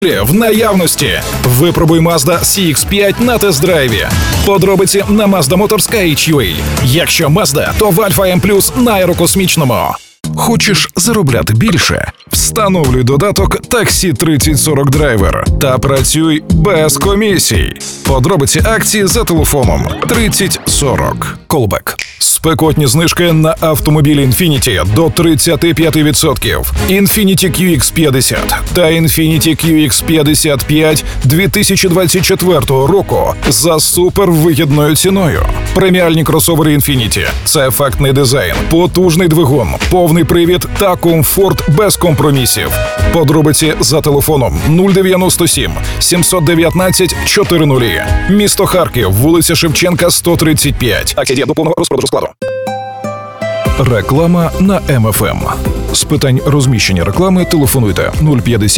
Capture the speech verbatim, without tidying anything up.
В наявності. Випробуй Mazda сі ікс п'ять на тест-драйві. Подробиці на Mazda Motors Кей ю ей. Якщо Mazda, то в Альфа М плюс на аерокосмічному. Хочеш заробляти більше? Встановлюй додаток Таксі тридцять сорок Драйвер та працюй без комісій. Подробиці акції за телефоном тридцять сорок. Колбек. Спекотні знижки на автомобілі Infiniti до тридцять п'ять відсотків. Infiniti кью ікс п'ятдесят та Infiniti кью ікс п'ятдесят п'ять дві тисячі двадцять четвертого року за супервигідною ціною. Преміальні кросовери Infiniti – це ефектний дизайн, потужний двигун, повний привід та комфорт без компромісів. Подробиці за телефоном нуль дев'яносто сім сімсот дев'ятнадцять чотирнадцять. Місто Харків, вулиця Шевченка, сто тридцять п'ять. Акція діє до повного розпродажу складу. Реклама на Ем Еф Ем. З питань розміщення реклами телефонуйте нуль п'ятдесят